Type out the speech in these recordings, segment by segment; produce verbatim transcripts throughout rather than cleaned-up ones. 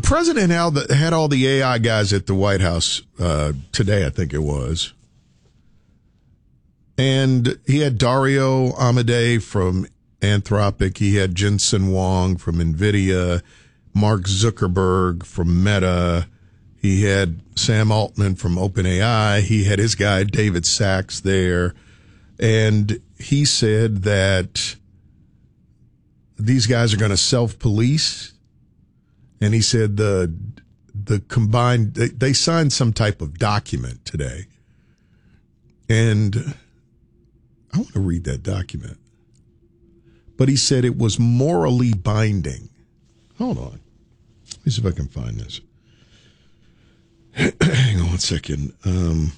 president had, the, had all the A I guys at the White House uh, today, I think it was. And he had Dario Amodei from Anthropic. He had Jensen Huang from NVIDIA, Mark Zuckerberg from Meta. He had Sam Altman from OpenAI. He had his guy, David Sachs, there. And he said that these guys are going to self-police. And he said the the combined, they, they signed some type of document today. And I want to read that document. But he said it was morally binding. Hold on. Let me see if I can find this. Hang on one second. Um,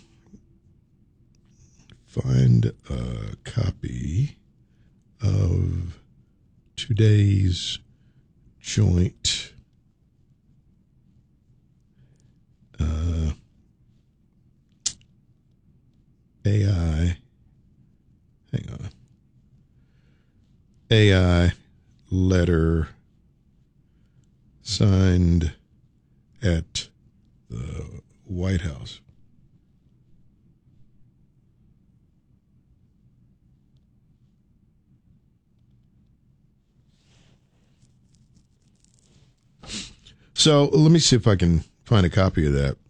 find a copy of today's joint uh, A I. Hang on. A I letter signed at the White House. So let me see if I can find a copy of that.